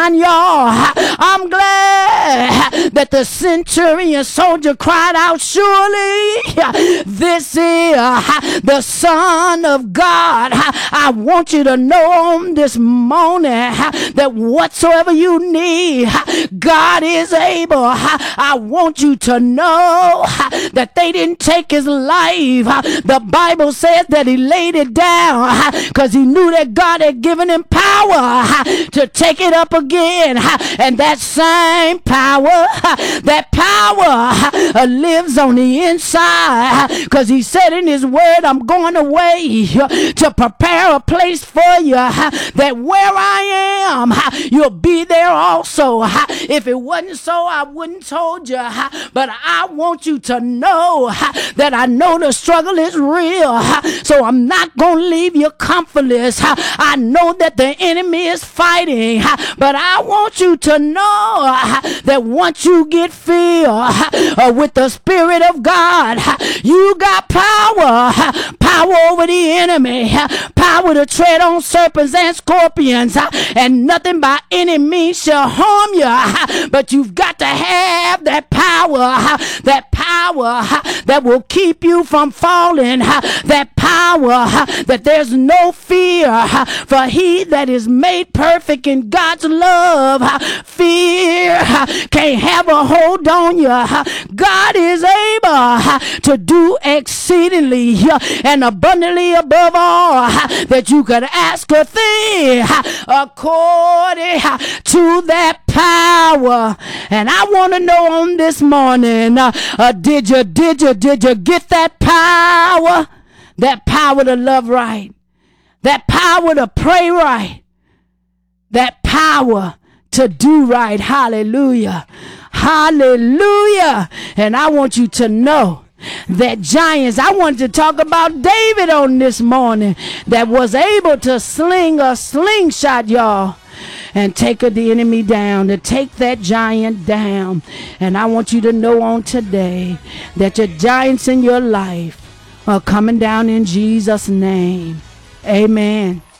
y'all. I'm glad that the centurion soldier cried out, surely this is the Son of God. I want you to know on this morning that whatsoever you need, God is able. I want you to know that they didn't take his life. The Bible says that he laid it down because he knew that God had given him power to take it up again. And that same power, lives on the inside, because he said in his word, I'm going away to prepare a place for you, that where I am, you'll be there also. If it wasn't so, I wouldn't told you, but I want you to know that I know the struggle is real, so I'm not going to leave you comfortless. I know that the enemy is fighting, but I want you to know that once you get filled with the Spirit of God, you got power over the enemy, power to tread on serpents and scorpions, and nothing by any means shall harm you. But you've got to have that power that will keep you from falling, that power that there's no fear, for he that is made perfect in God's love, fear can't have a hold on you. God is able to do exceedingly and abundantly above all that you could ask a thing, according to that power. And I want to know on this morning, did you get that power? That power to love right, that power to pray right, that power to do right. Hallelujah. Hallelujah. And I want you to know that giants, I want to talk about David on this morning, that was able to sling a slingshot, y'all, and take the enemy down, to take that giant down. And I want you to know on today that your giants in your life are coming down in Jesus' name. Amen.